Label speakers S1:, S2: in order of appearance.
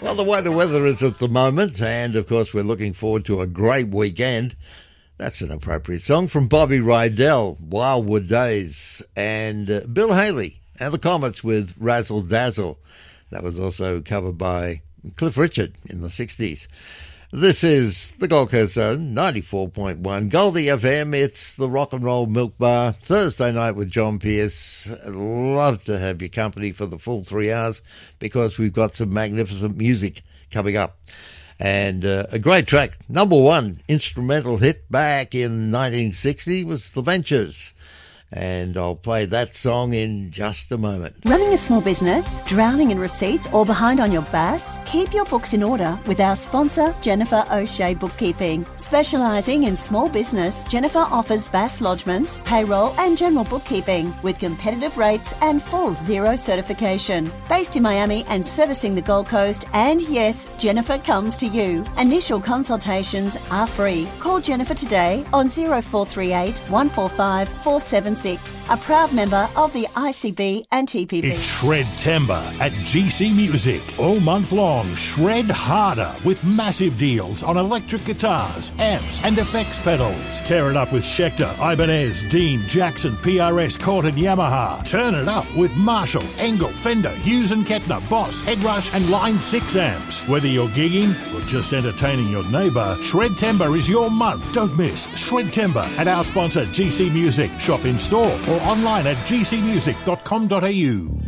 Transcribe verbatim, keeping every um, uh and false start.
S1: Well, the way the weather is at the moment, and of course we're looking forward to a great weekend. That's an appropriate song from Bobby Rydell, Wildwood Days, and uh, Bill Haley and the Comets with Razzle Dazzle. That was also covered by Cliff Richard in the sixties. This is the Gold Coast Zone, ninety-four point one Goldie F M. It's the Rock and Roll Milk Bar, Thursday night with John Pierce. I'd love to have your company for the full three hours because we've got some magnificent music coming up. And uh, a great track, number one instrumental hit back in nineteen sixty was The Ventures. And I'll play that song in just a moment.
S2: Running a small business, drowning in receipts or behind on your B A S? Keep your books in order with our sponsor, Jennifer O'Shea Bookkeeping. Specialising in small business, Jennifer offers B A S lodgements, payroll and general bookkeeping with competitive rates and full zero certification. Based in Miami and servicing the Gold Coast, and yes, Jennifer comes to you. Initial consultations are free. Call Jennifer today on zero four three eight, one four five, four seven six. A proud member of the I C B and T P B.
S3: It's Shred-Tember at G C Music. All month long, shred harder with massive deals on electric guitars, amps and effects pedals. Tear it up with Schecter, Ibanez, Dean, Jackson, P R S, Cort and Yamaha. Turn it up with Marshall, Engel, Fender, Hughes and Kettner, Boss, Headrush and Line six amps. Whether you're gigging or just entertaining your neighbour, Shred-Tember is your month. Don't miss Shred-Tember at our sponsor G C Music. Shop in store or online at g c music dot com dot a u.